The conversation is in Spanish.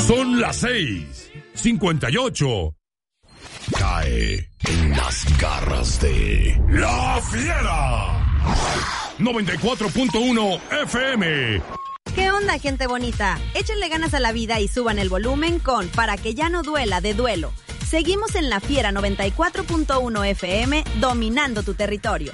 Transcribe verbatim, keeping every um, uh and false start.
Son las seis, cincuenta y ocho. Cae en las garras de La Fiera. noventa y cuatro punto uno F M. ¿Qué onda, gente bonita? Échenle ganas a la vida y suban el volumen con Para que ya no duela de Duelo. Seguimos en La Fiera noventa y cuatro punto uno F M, dominando tu territorio.